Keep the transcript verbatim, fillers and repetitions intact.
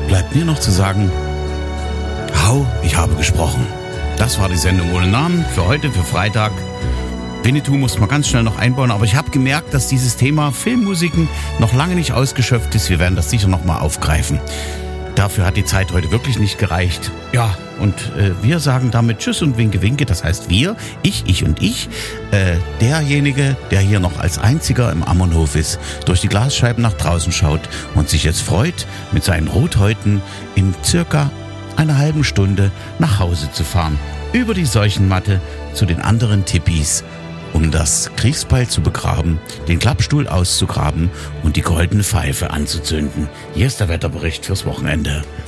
bleibt mir noch zu sagen, hau, ich habe gesprochen. Das war die Sendung ohne Namen für heute, für Freitag. Winnetou muss man ganz schnell noch einbauen, aber ich habe gemerkt, dass dieses Thema Filmmusiken noch lange nicht ausgeschöpft ist. Wir werden das sicher noch mal aufgreifen. Dafür hat die Zeit heute wirklich nicht gereicht. Ja, und äh, wir sagen damit Tschüss und Winke Winke. Das heißt wir, ich, ich und ich. Äh, derjenige, der hier noch als einziger im Ammonhof ist, durch die Glasscheiben nach draußen schaut und sich jetzt freut, mit seinen Rothäuten in circa einer halben Stunde nach Hause zu fahren. Über die Seuchenmatte zu den anderen Tippis, um das Kriegsbeil zu begraben, den Klappstuhl auszugraben und die goldene Pfeife anzuzünden. Hier ist der Wetterbericht fürs Wochenende.